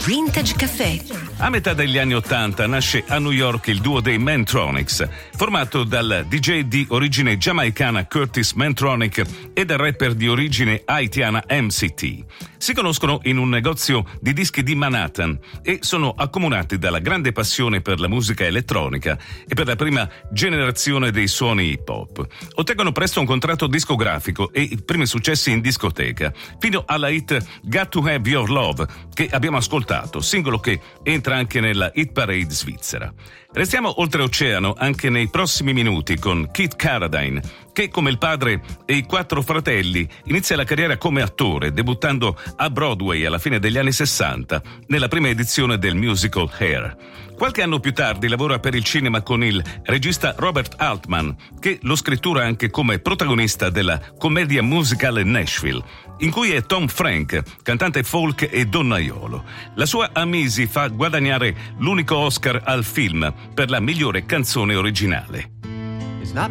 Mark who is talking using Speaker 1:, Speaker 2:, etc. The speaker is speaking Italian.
Speaker 1: Vintage Caffè.
Speaker 2: A metà degli anni '80 nasce a New York il duo dei Mantronics, formato dal DJ di origine giamaicana Curtis Mantronic e dal rapper di origine haitiana MCT. Si conoscono in un negozio di dischi di Manhattan e sono accomunati dalla grande passione per la musica elettronica e per la prima generazione dei suoni hip hop. Ottengono presto un contratto discografico e i primi successi in discoteca, fino alla hit Got to Have Your Love, che abbiamo ascoltato, singolo che entra anche nella hit parade svizzera. Restiamo oltreoceano anche nei prossimi minuti con Keith Carradine, che come il padre e i 4 fratelli inizia la carriera come attore, debuttando a Broadway alla fine degli anni '60 nella prima edizione del musical Hair. Qualche anno più tardi lavora per il cinema con il regista Robert Altman, che lo scrittura anche come protagonista della commedia musicale Nashville, in cui è Tom Frank, cantante folk e donnaiolo. La sua Amisi fa guadagnare l'unico Oscar al film per la migliore canzone originale.